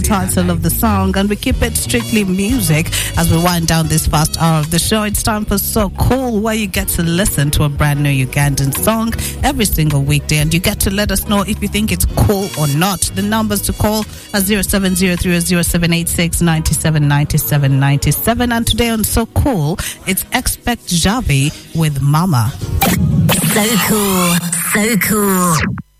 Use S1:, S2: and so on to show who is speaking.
S1: title of the song, and we keep it strictly music as we wind down this first hour of the show. It's time for So Cool, where you get to listen to a brand new Ugandan song every single weekday, and you get to let us know if you think it's cool or not. The numbers to call are 07030786 97 97 97, and today on So Cool, it's Expect Javi with Mama.
S2: So cool, so cool.